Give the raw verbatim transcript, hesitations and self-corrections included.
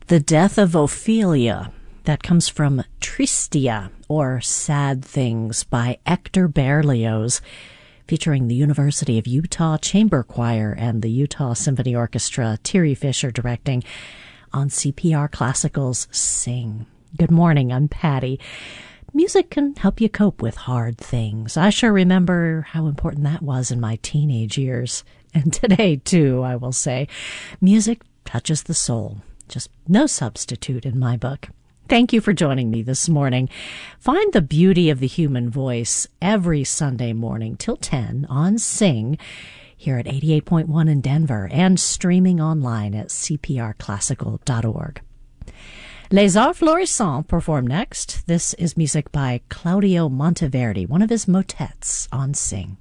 The Death of Ophelia. That comes from Tristia, or Sad Things, by Hector Berlioz, featuring the University of Utah Chamber Choir and the Utah Symphony Orchestra, Terry Fisher directing, on C P R Classical's Sing. Good morning, I'm Patty. Music can help you cope with hard things. I sure remember how important that was in my teenage years. And today, too, I will say, music touches the soul. Just no substitute in my book. Thank you for joining me this morning. Find the beauty of the human voice every Sunday morning till ten on Sing here at eighty-eight point one in Denver and streaming online at c p r classical dot org. Les Arts Florissants perform next. This is music by Claudio Monteverdi, one of his motets on Sing.